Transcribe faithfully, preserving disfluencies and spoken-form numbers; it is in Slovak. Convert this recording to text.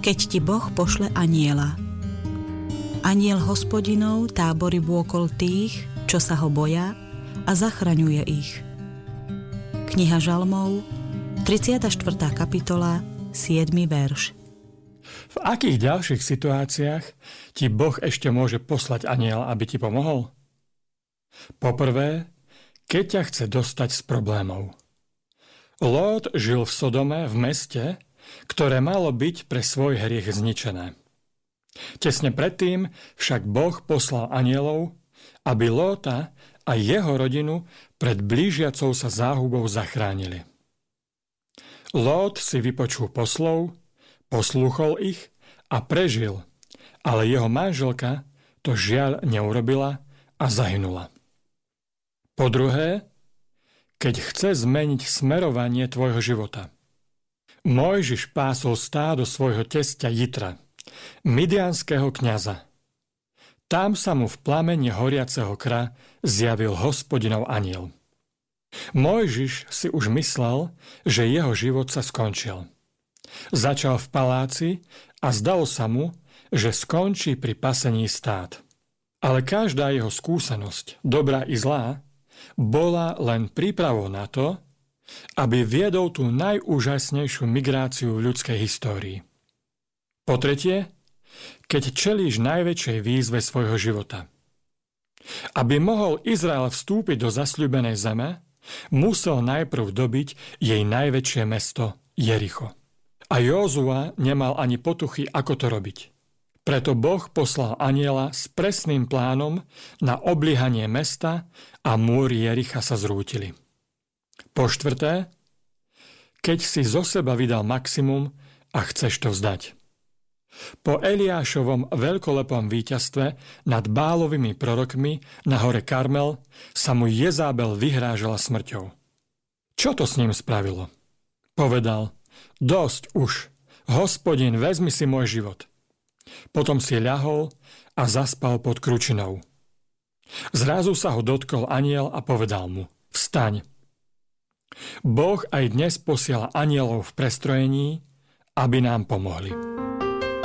Keď ti Boh pošle anjela. Anjel Hospodinov tábory vôkol tých, čo sa ho boja, a zachraňuje ich. Kniha Žalmov, tridsiata štvrtá kapitola, siedmy verš. V akých ďalších situáciách ti Boh ešte môže poslať anjela, aby ti pomohol? Poprvé, keď ťa chce dostať z problémov. Lót žil v Sodome, v meste, ktoré malo byť pre svoj hriech zničené. Tesne predtým však Boh poslal anjelov, aby Lóta a jeho rodinu pred blížiacou sa záhubou zachránili. Lót si vypočul poslov, poslúchol ich a prežil, ale jeho manželka to žiaľ neurobila a zahynula. Po druhé, keď chce zmeniť smerovanie tvojho života. Mojžiš pásol stádo svojho tesťa Jitra, midianského kňaza. Tam sa mu v plamene horiaceho kra zjavil Hospodinov anjel. Mojžiš si už myslel, že jeho život sa skončil. Začal v paláci a zdalo sa mu, že skončí pri pasení stád. Ale každá jeho skúsenosť, dobrá i zlá, bola len prípravou na to, aby viedol tú najúžasnejšiu migráciu v ľudskej histórii. Po tretie, keď čelíš najväčšej výzve svojho života. Aby mohol Izrael vstúpiť do zasľúbenej zeme, musel najprv dobiť jej najväčšie mesto Jericho. A Józua nemal ani potuchy, ako to robiť. Preto Boh poslal anjela s presným plánom na obliehanie mesta a múry Jericha sa zrútili. Po štvrté, keď si zo seba vydal maximum a chceš to vzdať. Po Eliášovom veľkolepom víťazstve nad Bálovými prorokmi na hore Karmel sa mu Jezábel vyhrážala smrťou. Čo to s ním spravilo? Povedal, dosť už, Hospodin, vezmi si môj život. Potom si ľahol a zaspal pod kručinou. Zrazu sa ho dotkol anjel a povedal mu, vstaň. Boh aj dnes posiela anjelov v prestrojení, aby nám pomohli.